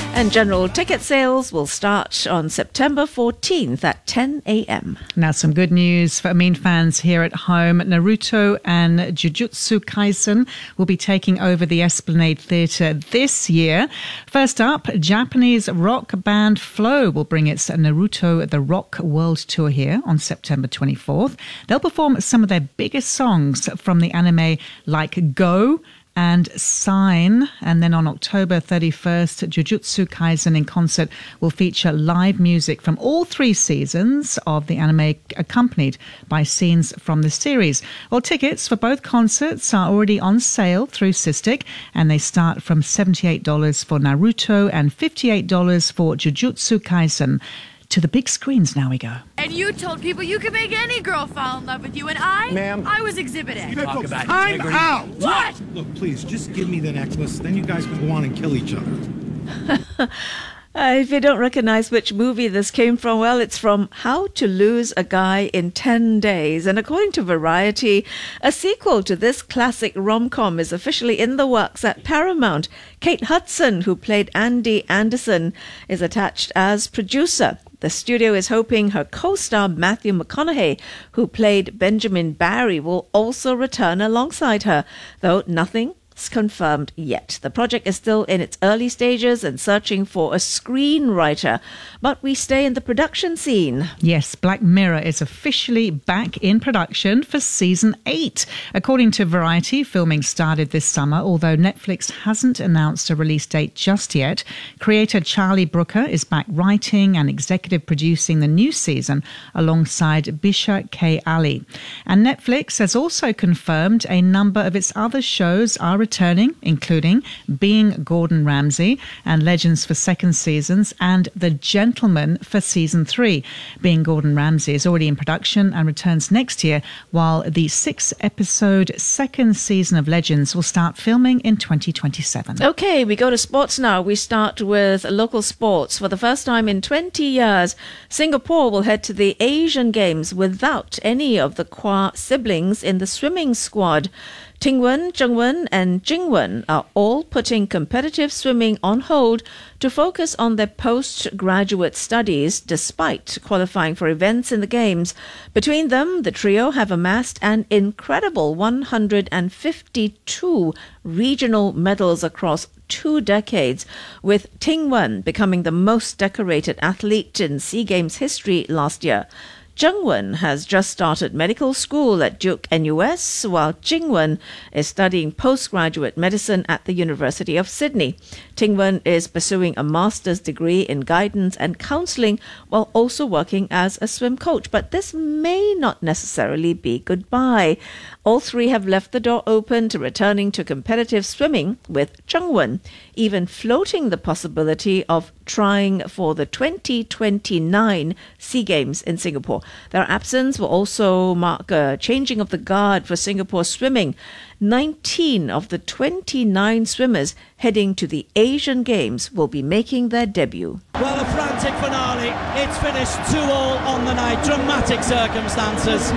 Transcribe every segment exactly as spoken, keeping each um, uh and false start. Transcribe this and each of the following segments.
And general ticket sales will start on September fourteenth at ten a.m. Now, some good news for Amin fans here at home. Naruto and Jujutsu Kaisen will be taking over the Esplanade Theatre this year. First up, Japanese rock band Flow will bring its Naruto The Rock World Tour here on September twenty-fourth. They'll perform some of their biggest songs from the anime like Go and Sign. And then on October thirty-first, Jujutsu Kaisen in concert will feature live music from all three seasons of the anime, accompanied by scenes from the series. Well, tickets for both concerts are already on sale through Sistik, and they start from seventy-eight dollars for Naruto and fifty-eight dollars for Jujutsu Kaisen. To the big screens now we go. And you told people you could make any girl fall in love with you, and I, Ma'am, I was Exhibit A. Talk about I'm out. What? Look, please, just give me the necklace. Then you guys can go on and kill each other. Uh, if you don't recognize which movie this came from, well, it's from How to Lose a Guy in ten days. And according to Variety, a sequel to this classic rom-com is officially in the works at Paramount. Kate Hudson, who played Andy Anderson, is attached as producer. The studio is hoping her co-star Matthew McConaughey, who played Benjamin Barry, will also return alongside her, though nothing confirmed yet. The project is still in its early stages and searching for a screenwriter, but we stay in the production scene. Yes, Black Mirror is officially back in production for season eight. According to Variety, filming started this summer, although Netflix hasn't announced a release date just yet. Creator Charlie Brooker is back writing and executive producing the new season alongside Bisha K. Ali. And Netflix has also confirmed a number of its other shows are returning, including Being Gordon Ramsay and Legends for second seasons and The Gentleman for season three. Being Gordon Ramsay is already in production and returns next year, while the six-episode second season of Legends will start filming in twenty twenty-seven. Okay, we go to sports now. We start with local sports. For the first time in twenty years, Singapore will head to the Asian Games without any of the Kwa siblings in the swimming squad. Tingwen, Zhengwen and Jingwen are all putting competitive swimming on hold to focus on their postgraduate studies despite qualifying for events in the Games. Between them, the trio have amassed an incredible one hundred fifty-two regional medals across two decades, with Tingwen becoming the most decorated athlete in SEA Games history last year. Zhengwen has just started medical school at Duke N U S, while Jingwen is studying postgraduate medicine at the University of Sydney. Tingwen is pursuing a master's degree in guidance and counselling while also working as a swim coach. But this may not necessarily be goodbye. All three have left the door open to returning to competitive swimming, with Zhengwen even floating the possibility of trying for the twenty twenty-nine SEA Games in Singapore. Their absence will also mark a changing of the guard for Singapore swimming. nineteen of the twenty-nine swimmers heading to the Asian Games will be making their debut. Well, a frantic finale. It's finished two all on the night. Dramatic circumstances.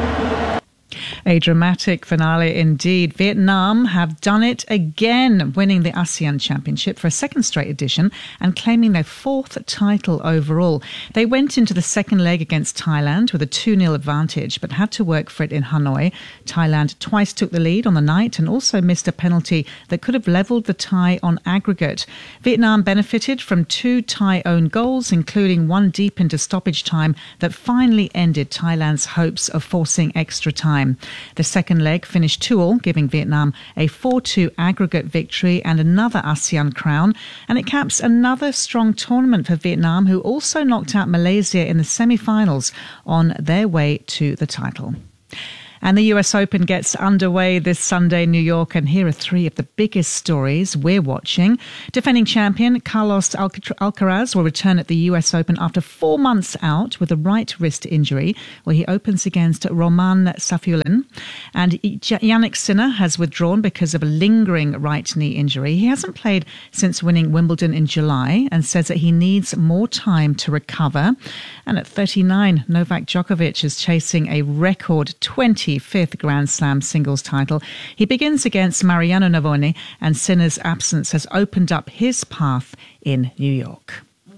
A dramatic finale indeed. Vietnam have done it again, winning the ASEAN Championship for a second straight edition and claiming their fourth title overall. They went into the second leg against Thailand with a two nil advantage, but had to work for it in Hanoi. Thailand twice took the lead on the night and also missed a penalty that could have levelled the tie on aggregate. Vietnam benefited from two Thai-owned goals, including one deep into stoppage time that finally ended Thailand's hopes of forcing extra time. The second leg finished two all, giving Vietnam a four two aggregate victory and another ASEAN crown. And it caps another strong tournament for Vietnam, who also knocked out Malaysia in the semi-finals on their way to the title. And the U S Open gets underway this Sunday in New York, and here are three of the biggest stories we're watching. Defending champion Carlos Alcaraz will return at the U S Open after four months out with a right wrist injury, where he opens against Roman Safiullin. And Jannik Sinner has withdrawn because of a lingering right knee injury. He hasn't played since winning Wimbledon in July and says that he needs more time to recover. And at thirty-nine, Novak Djokovic is chasing a record twenty twenty-fifth Grand Slam singles title. He begins against Mariano Navone, and Sinner's absence has opened up his path in New York.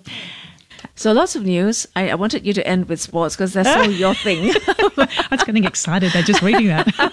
So lots of news. I, I wanted you to end with sports because that's all your thing. I was getting excited there just reading that.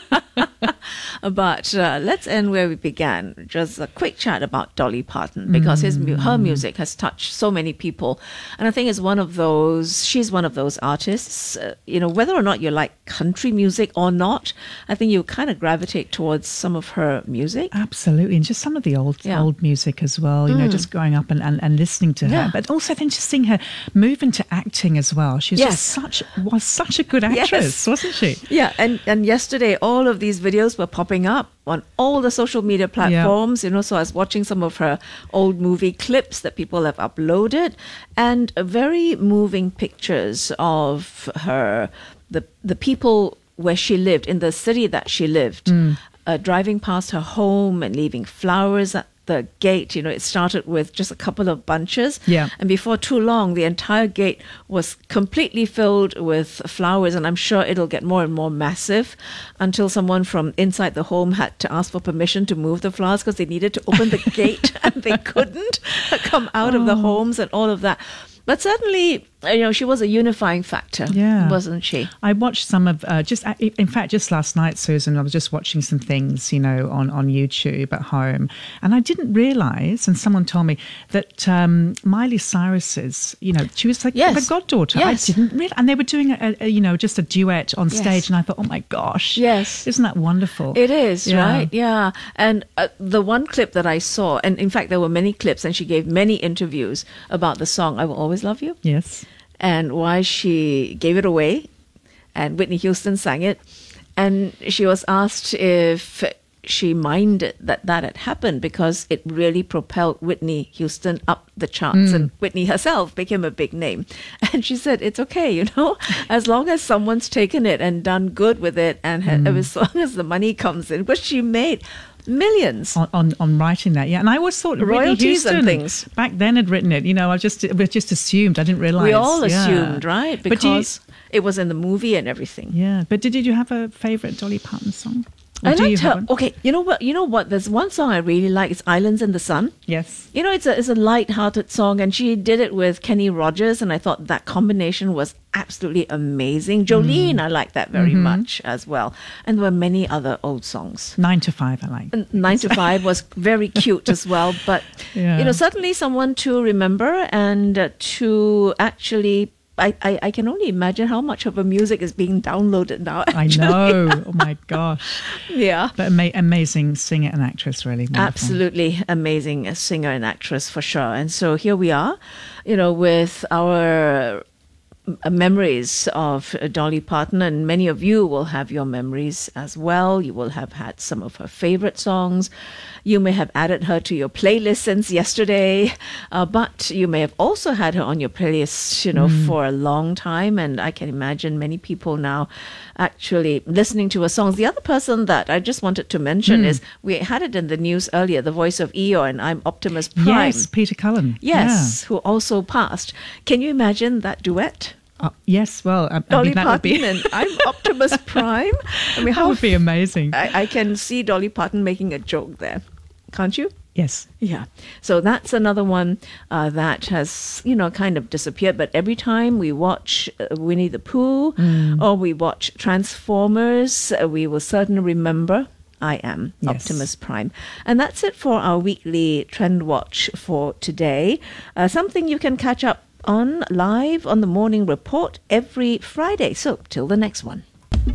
But uh, let's end where we began. Just a quick chat about Dolly Parton, because his mu- her music has touched so many people, and I think it's one of those. She's one of those artists. Uh, you know, whether or not you like country music or not, I think you kind of gravitate towards some of her music. Absolutely, and just some of the old Yeah. old music as well. You know, just growing up and, and, and listening to her, Yeah. but also then just seeing her move into acting as well. She was Yes. just such was such a good actress, Yes. wasn't she? Yeah, and, and yesterday all of these videos were popping up on all the social media platforms, you know, so I was watching some of her old movie clips that people have uploaded, and uh, very moving pictures of her, the the people where she lived, in the city that she lived, uh, driving past her home and leaving flowers at the gate. You know, it started with just a couple of bunches. Yeah. And before too long, the entire gate was completely filled with flowers. And I'm sure it'll get more and more massive until someone from inside the home had to ask for permission to move the flowers because they needed to open the gate and they couldn't come out of the homes and all of that. But certainly, you know, she was a unifying factor, Yeah. wasn't she? I watched some of, uh, just in fact, just last night, Susan, I was just watching some things, you know, on, on YouTube at home. And I didn't realise, and someone told me, that um, Miley Cyrus's, you know, she was like Yes. the goddaughter. Yes. I didn't realise. And they were doing, a, a, you know, just a duet on Yes. stage. And I thought, oh my gosh. Yes. Isn't that wonderful? It is, Yeah. right? Yeah. And uh, the one clip that I saw, and in fact, there were many clips, and she gave many interviews about the song I Will Always Love You, Yes. and why she gave it away, and Whitney Houston sang it. And she was asked if she minded that that had happened because it really propelled Whitney Houston up the charts, and Whitney herself became a big name. And she said, it's okay, you know, as long as someone's taken it and done good with it, and ha- as long as the money comes in, which she made millions. On, on on writing that, yeah, and I always thought Whitney Royalties and Houston things. back then had written it. You know, I just we just assumed. I didn't realize. We all yeah. assumed, right? But do you- Because it was in the movie and everything. yeah, but did, did you have a favorite Dolly Parton song? Or I do you liked have her. one? Okay, you know what? You know what? There's one song I really like. It's "Islands in the Sun." Yes. You know, it's a it's a light-hearted song, and she did it with Kenny Rogers, and I thought that combination was absolutely amazing. Jolene, I like that very much as well, and there were many other old songs. Nine to Five, I like. And Nine to Five was very cute as well, but Yeah. you know, certainly someone to remember and uh, to actually. I, I, I can only imagine how much of her music is being downloaded now. I actually. know. Oh my gosh. Yeah. But ama- amazing singer and actress, really. Wonderful. Absolutely amazing singer and actress for sure. And so here we are, you know, with our uh, memories of uh, Dolly Parton, and many of you will have your memories as well. You will have had some of her favorite songs. You may have added her to your playlist since yesterday, uh, but you may have also had her on your playlist, you know, for a long time. And I can imagine many people now actually listening to her songs. The other person that I just wanted to mention is, we had it in the news earlier, the voice of Eeyore and I'm Optimus Prime. Yes, Peter Cullen. Yes, who also passed. Can you imagine that duet? Yeah. Uh, yes, well, I, I Dolly mean, that would Parton be, and I'm Optimus Prime. I mean, that how would be amazing. I, I can see Dolly Parton making a joke there. Can't you? Yes. Yeah. So that's another one uh, that has, you know, kind of disappeared. But every time we watch uh, Winnie the Pooh or we watch Transformers, uh, we will certainly remember I am Yes. Optimus Prime. And that's it for our weekly Trend Watch for today. Uh, something you can catch up on live on the Morning Report every Friday. So till the next one.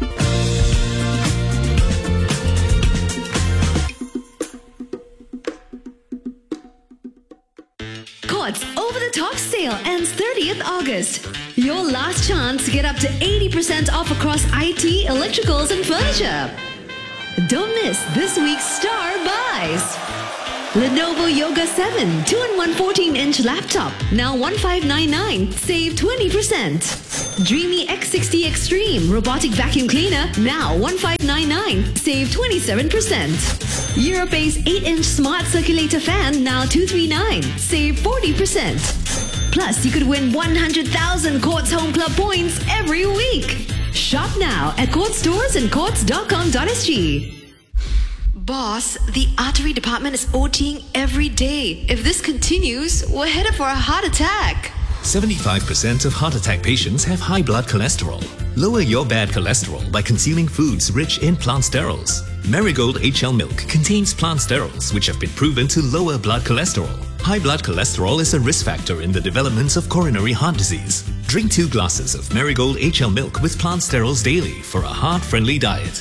Courts Over the Top sale ends thirtieth August. Your last chance to get up to eighty percent off across I T, electricals, and furniture. Don't miss this week's star buys. Lenovo Yoga seven two in one fourteen-inch laptop, now fifteen ninety-nine, save twenty percent. Dreamy X sixty Extreme robotic vacuum cleaner, now fifteen ninety-nine, save twenty-seven percent. Europace eight-inch smart circulator fan, now two thirty-nine, save forty percent. Plus, you could win one hundred thousand Courts Home Club points every week. Shop now at Courts Stores and courts dot com dot s g. Boss, the artery department is OTing every day. If this continues, we're headed for a heart attack. seventy-five percent of heart attack patients have high blood cholesterol. Lower your bad cholesterol by consuming foods rich in plant sterols. Marigold H L milk contains plant sterols which have been proven to lower blood cholesterol. High blood cholesterol is a risk factor in the development of coronary heart disease. Drink two glasses of Marigold H L milk with plant sterols daily for a heart-friendly diet.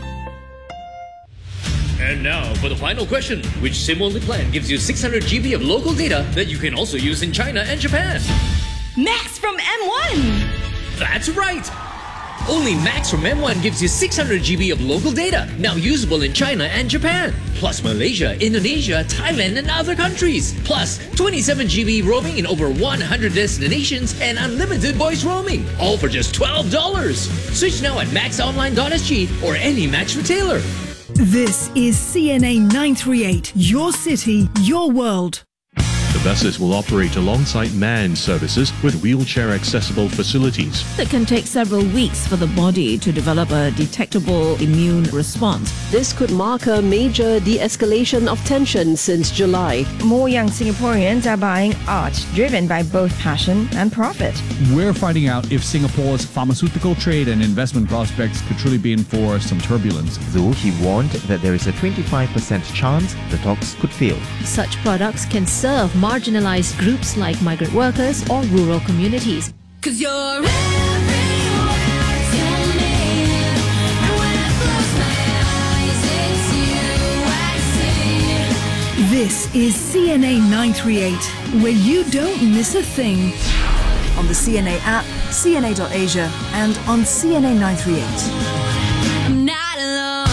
And now for the final question. Which SIM-only plan gives you six hundred G B of local data that you can also use in China and Japan? Max from M one! That's right! Only Max from M one gives you six hundred G B of local data, now usable in China and Japan. Plus Malaysia, Indonesia, Thailand and other countries. Plus twenty-seven G B roaming in over one hundred destinations and unlimited voice roaming. All for just twelve dollars. Switch now at max online dot s g or any Max retailer. This is C N A nine thirty-eight, your city, your world. The buses will operate alongside manned services with wheelchair-accessible facilities. It can take several weeks for the body to develop a detectable immune response. This could mark a major de-escalation of tension since July. More young Singaporeans are buying art driven by both passion and profit. We're finding out if Singapore's pharmaceutical trade and investment prospects could truly be in for some turbulence. Though he warned that there is a twenty-five percent chance the talks could fail. Such products can serve marginalized groups like migrant workers or rural communities. Cause you're everywhere to me. And when I close my eyes, it's you I see. This is C N A nine thirty-eight, where you don't miss a thing. On the C N A app, C N A dot asia, and on C N A nine thirty-eight. I'm not alone.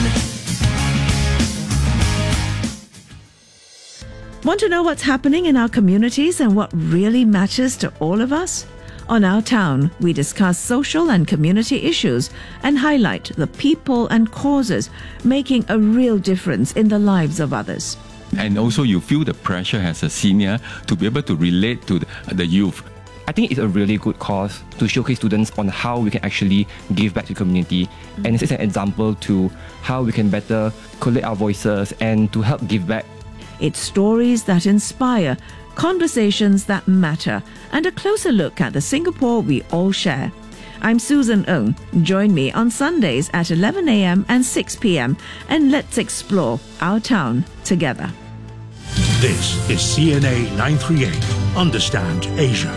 Want to know what's happening in our communities and what really matters to all of us? On Our Town, we discuss social and community issues and highlight the people and causes making a real difference in the lives of others. And also you feel the pressure as a senior to be able to relate to the, the youth. I think it's a really good cause to showcase students on how we can actually give back to the community. Mm-hmm. And it's an example to how we can better collect our voices and to help give back. It's stories that inspire, conversations that matter, and a closer look at the Singapore we all share. I'm Susan Ng. Join me on Sundays at eleven a m and six p m and let's explore our town together. This is C N A nine thirty-eight. Understand Asia.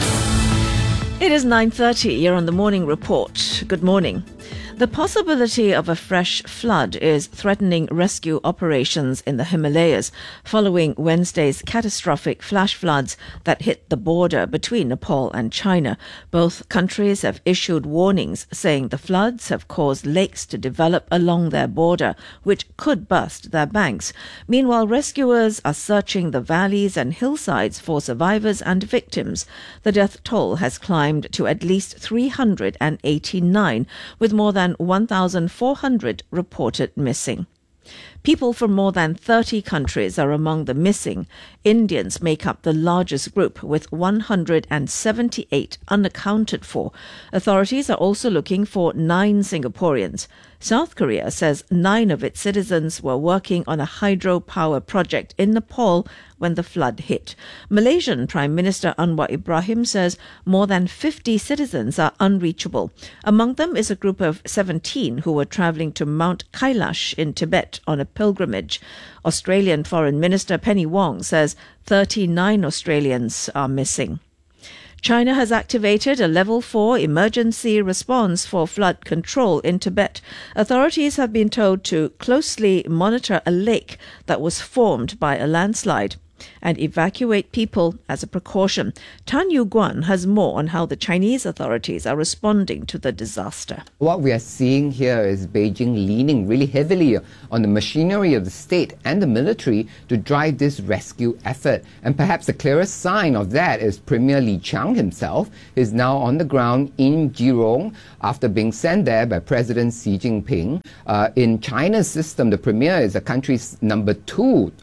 It is nine thirty. You're on the Morning Report. Good morning. The possibility of a fresh flood is threatening rescue operations in the Himalayas following Wednesday's catastrophic flash floods that hit the border between Nepal and China. Both countries have issued warnings saying the floods have caused lakes to develop along their border, which could burst their banks. Meanwhile, rescuers are searching the valleys and hillsides for survivors and victims. The death toll has climbed to at least three hundred eighty-nine, with more than one thousand four hundred reported missing. People from more than thirty countries are among the missing. Indians make up the largest group, with one hundred seventy-eight unaccounted for. Authorities are also looking for nine Singaporeans. South Korea says nine of its citizens were working on a hydropower project in Nepal when the flood hit. Malaysian Prime Minister Anwar Ibrahim says more than fifty citizens are unreachable. Among them is a group of seventeen who were travelling to Mount Kailash in Tibet on a pilgrimage. Australian Foreign Minister Penny Wong says thirty-nine Australians are missing. China has activated a level four emergency response for flood control in Tibet. Authorities have been told to closely monitor a lake that was formed by a landslide and evacuate people as a precaution. Tan Yu Guan has more on how the Chinese authorities are responding to the disaster. What we are seeing here is Beijing leaning really heavily on the machinery of the state and the military to drive this rescue effort. And perhaps the clearest sign of that is Premier Li Qiang himself is now on the ground in Jurong after being sent there by President Xi Jinping. Uh, in China's system, the premier is the country's number two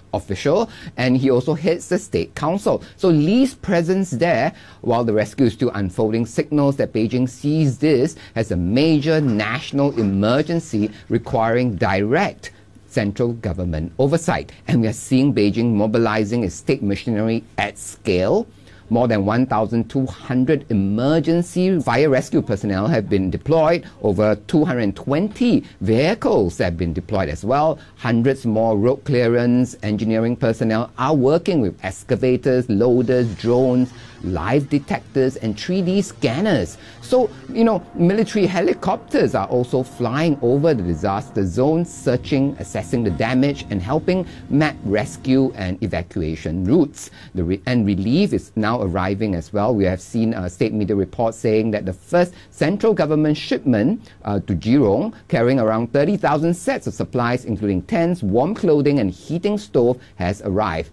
official, and he also heads the State Council. So Lee's presence there, while the rescue is still unfolding, signals that Beijing sees this as a major national emergency requiring direct central government oversight. And we are seeing Beijing mobilizing its state machinery at scale. More than one thousand two hundred emergency fire rescue personnel have been deployed. Over two hundred twenty vehicles have been deployed as well. Hundreds more road clearance engineering personnel are working with excavators, loaders, drones, live detectors, and three D scanners. So, you know, military helicopters are also flying over the disaster zone, searching, assessing the damage, and helping map rescue and evacuation routes. The re- and relief is now arriving as well. We have seen uh, state media reports saying that the first central government shipment uh, to Jurong, carrying around thirty thousand sets of supplies, including tents, warm clothing, and heating stove, has arrived.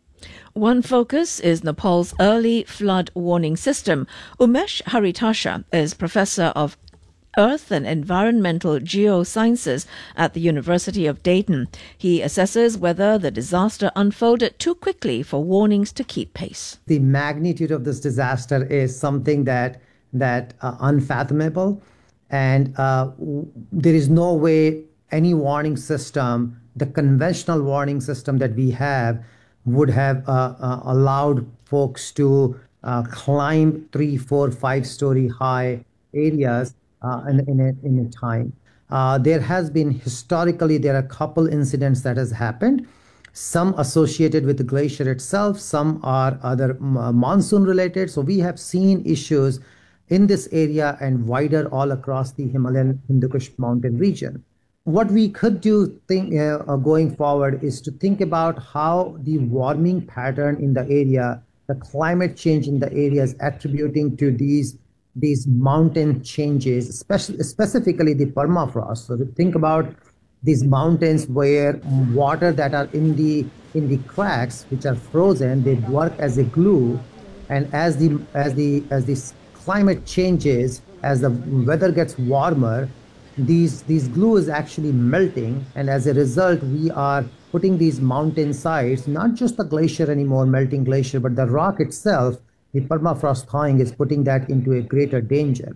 One focus is Nepal's early flood warning system. Umesh Haritasha is Professor of Earth and Environmental Geosciences at the University of Dayton. He assesses whether the disaster unfolded too quickly for warnings to keep pace. The magnitude of this disaster is something that that uh, unfathomable, and uh, w- there is no way any warning system, the conventional warning system that we have, would have uh, uh, allowed folks to uh, climb three, four, five story high areas uh, in, in, a, in a time. Uh, there has been historically, there are a couple incidents that has happened, some associated with the glacier itself, some are other uh, monsoon related. So we have seen issues in this area and wider all across the Himalayan Hindu Kush mountain region. What we could do think, uh, going forward is to think about how the warming pattern in the area, the climate change in the area is attributing to these, these mountain changes, especially, specifically the permafrost. So to think about these mountains where water that are in the, in the cracks, which are frozen, they work as a glue. And as the, as the, as the climate changes, as the weather gets warmer, these these glue is actually melting, and as a result we are putting these mountain sides, not just the glacier anymore, melting glacier, but the rock itself, the permafrost thawing is putting that into a greater danger.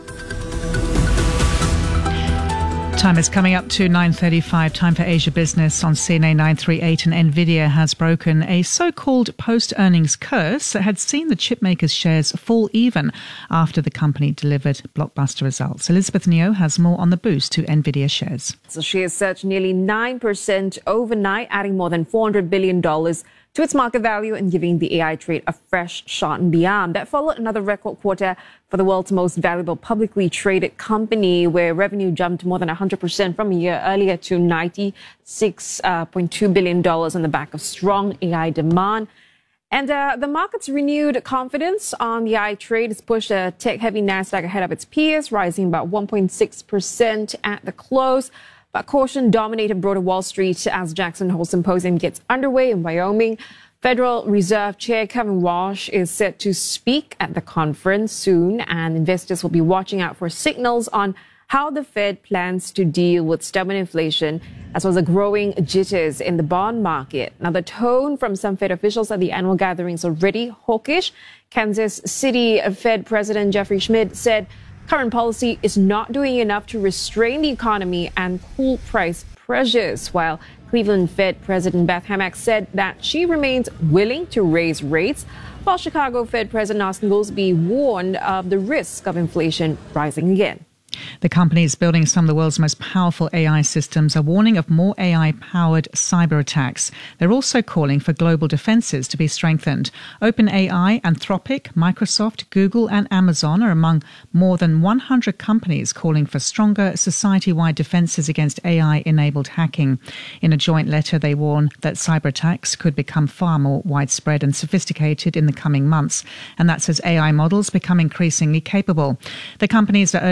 Time is coming up to nine thirty-five, time for Asia Business on C N A nine thirty-eight, and Nvidia has broken a so-called post-earnings curse that had seen the chipmaker's shares fall even after the company delivered blockbuster results. Elizabeth Neo has more on the boost to Nvidia shares. So shares surged nearly nine percent overnight, adding more than four hundred billion dollars to its market value and giving the A I trade a fresh shot in the arm. That followed another record quarter for the world's most valuable publicly traded company, where revenue jumped more than one hundred percent from a year earlier to ninety-six point two billion dollars on the back of strong A I demand. And uh, the market's renewed confidence on the A I trade has pushed a tech-heavy Nasdaq ahead of its peers, rising about one point six percent at the close. But caution dominated broader Wall Street as Jackson Hole Symposium gets underway in Wyoming. Federal Reserve Chair Kevin Walsh is set to speak at the conference soon, and investors will be watching out for signals on how the Fed plans to deal with stubborn inflation, as well as the growing jitters in the bond market. Now, the tone from some Fed officials at the annual gathering is already hawkish. Kansas City Fed President Jeffrey Schmidt said current policy is not doing enough to restrain the economy and cool price pressures, while Cleveland Fed President Beth Hammack said that she remains willing to raise rates, while Chicago Fed President Austin Goolsbee warned of the risk of inflation rising again. The companies building some of the world's most powerful A I systems are warning of more A I-powered cyber attacks. They're also calling for global defenses to be strengthened. OpenAI, Anthropic, Microsoft, Google and Amazon are among more than one hundred companies calling for stronger society-wide defenses against A I-enabled hacking. In a joint letter, they warn that cyber attacks could become far more widespread and sophisticated in the coming months, and that's as A I models become increasingly capable. The companies are urging governments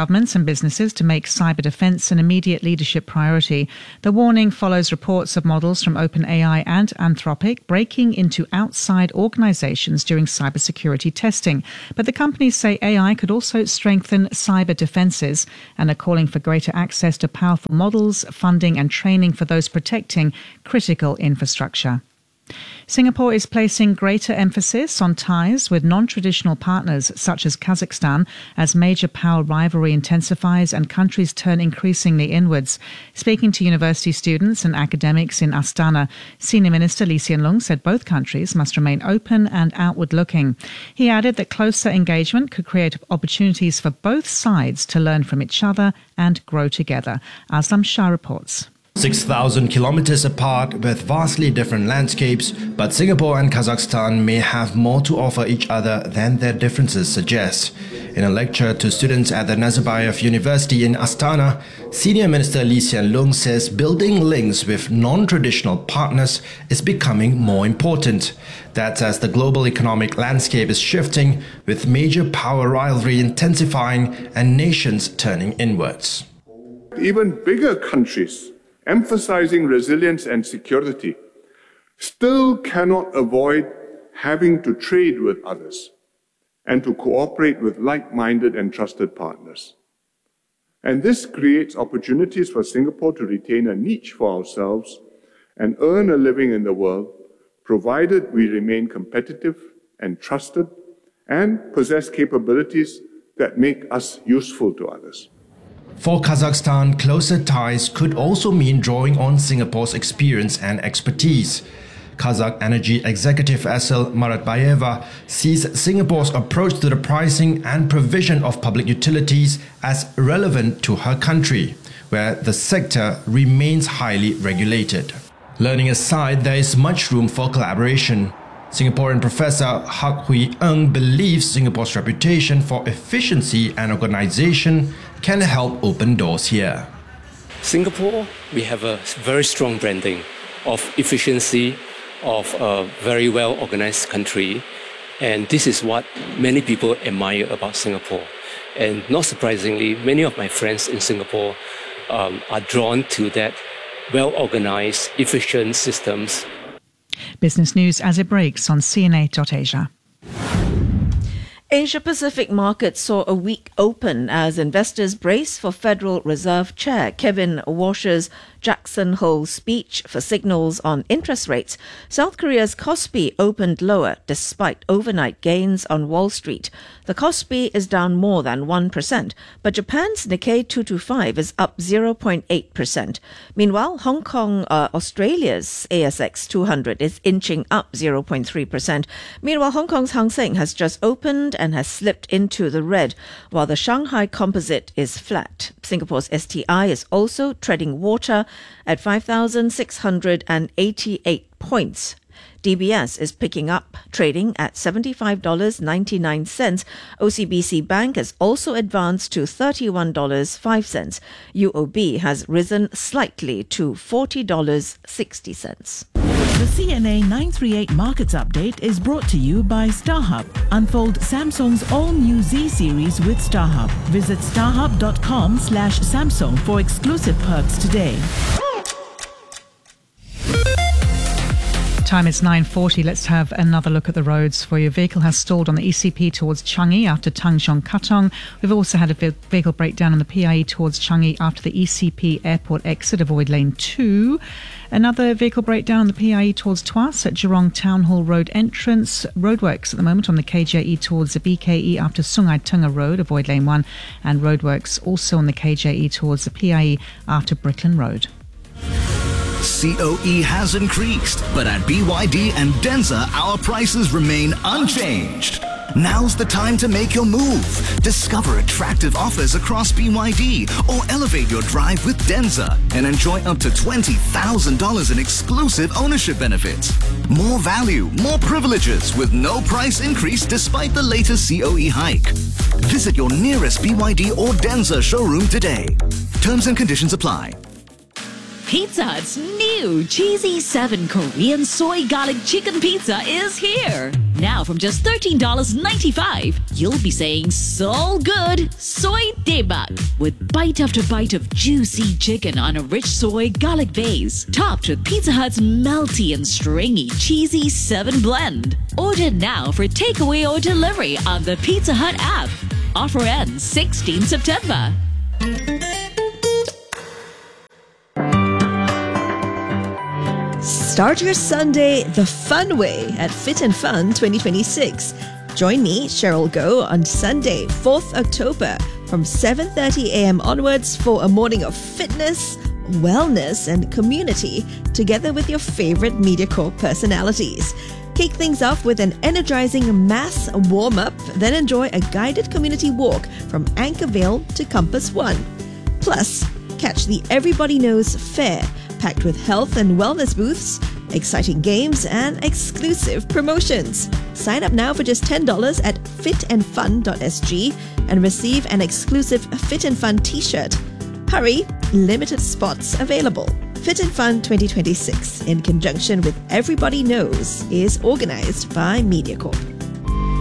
governments and businesses to make cyber defense an immediate leadership priority. The warning follows reports of models from OpenAI and Anthropic breaking into outside organizations during cybersecurity testing. But the companies say A I could also strengthen cyber defenses and are calling for greater access to powerful models, funding and training for those protecting critical infrastructure. Singapore is placing greater emphasis on ties with non-traditional partners such as Kazakhstan as major power rivalry intensifies and countries turn increasingly inwards. Speaking to university students and academics in Astana, Senior Minister Lee Hsien Loong said both countries must remain open and outward-looking. He added that closer engagement could create opportunities for both sides to learn from each other and grow together. Aslam Shah reports. six thousand kilometers apart with vastly different landscapes, but Singapore and Kazakhstan may have more to offer each other than their differences suggest. In a lecture to students at the Nazarbayev University in Astana, Senior Minister Lee Hsien Loong says building links with non-traditional partners is becoming more important. That's as the global economic landscape is shifting, with major power rivalry intensifying and nations turning inwards. Even bigger countries emphasizing resilience and security, still cannot avoid having to trade with others and to cooperate with like-minded and trusted partners. And this creates opportunities for Singapore to retain a niche for ourselves and earn a living in the world, provided we remain competitive and trusted and possess capabilities that make us useful to others. For Kazakhstan, closer ties could also mean drawing on Singapore's experience and expertise. Kazakh Energy Executive Asel Maratbayeva sees Singapore's approach to the pricing and provision of public utilities as relevant to her country, where the sector remains highly regulated. Learning aside, there is much room for collaboration. Singaporean Professor Hak Hui Ng believes Singapore's reputation for efficiency and organization can help open doors here. Singapore, we have a very strong branding of efficiency, of a very well organized country, and this is what many people admire about Singapore. And not surprisingly, many of my friends in Singapore um, are drawn to that well organized, efficient systems. Business news as it breaks on C N A dot Asia. Asia-Pacific markets saw a weak open as investors brace for Federal Reserve Chair Kevin Walsh's Jackson Hole speech for signals on interest rates. South Korea's Kospi opened lower despite overnight gains on Wall Street. The Kospi is down more than one percent, but Japan's Nikkei two twenty-five is up zero point eight percent. Meanwhile, Hong Kong, uh, Australia's A S X two hundred is inching up zero point three percent. Meanwhile, Hong Kong's Hang Seng has just opened and has slipped into the red, while the Shanghai Composite is flat. Singapore's S T I is also treading water at five thousand six hundred eighty-eight points. D B S is picking up, trading at seventy-five dollars and ninety-nine cents. O C B C Bank has also advanced to thirty-one dollars and five cents. U O B has risen slightly to forty dollars and sixty cents. The C N A nine thirty-eight Markets Update is brought to you by StarHub. Unfold Samsung's all-new Z series with StarHub. Visit starhub dot com slash Samsung for exclusive perks today. Time is nine forty. Let's have another look at the roads for you. Vehicle has stalled on the E C P towards Changi after Tanjong Katong. We've also had a vehicle breakdown on the P I E towards Changi after the E C P airport exit. Avoid lane two. Another vehicle breakdown on the P I E towards Tuas at Jurong Town Hall Road entrance. Roadworks at the moment on the K J E towards the B K E after Sungai Tengah Road. Avoid lane one. And roadworks also on the K J E towards the P I E after Brickland Road. C O E has increased, but at B Y D and Denza, our prices remain unchanged. Now's the time to make your move. Discover attractive offers across B Y D or elevate your drive with Denza and enjoy up to twenty thousand dollars in exclusive ownership benefits. More value, more privileges with no price increase despite the latest C O E hike. Visit your nearest B Y D or Denza showroom today. Terms and conditions apply. Pizza Hut's new Cheesy seven Korean Soy Garlic Chicken Pizza is here. Now from just thirteen dollars and ninety-five cents, you'll be saying so good soy daebak with bite after bite of juicy chicken on a rich soy garlic base, topped with Pizza Hut's melty and stringy Cheesy seven blend. Order now for takeaway or delivery on the Pizza Hut app. Offer ends sixteenth September. Start your Sunday the fun way at Fit and Fun twenty twenty-six. Join me, Cheryl Goh, on Sunday, fourth October from seven thirty a.m. onwards for a morning of fitness, wellness and community together with your favorite MediaCorp personalities. Kick things off with an energizing mass warm-up, then enjoy a guided community walk from Anchorvale to Compass One. Plus, catch the Everybody Knows Fair, packed with health and wellness booths, exciting games and exclusive promotions. Sign up now for just ten dollars at fit and fun dot s g and receive an exclusive Fit and Fun t-shirt. Hurry, limited spots available. Fit and Fun twenty twenty-six, in conjunction with Everybody Knows, is organized by MediaCorp.